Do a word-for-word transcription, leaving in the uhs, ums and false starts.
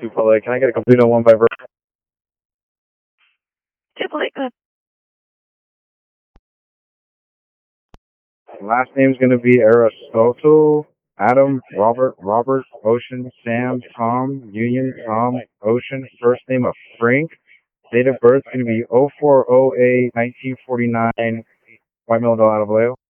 Tupelo. Can I get a complete one by verse? Tupelo. Last name's going to be Aristotle, Adam, Robert, Robert, Ocean, Sam, Tom, Union, Tom, Ocean. First name of Frank. Date of birth is going to be oh four oh eight nineteen forty-nine. White Mill, Delano, Vallejo.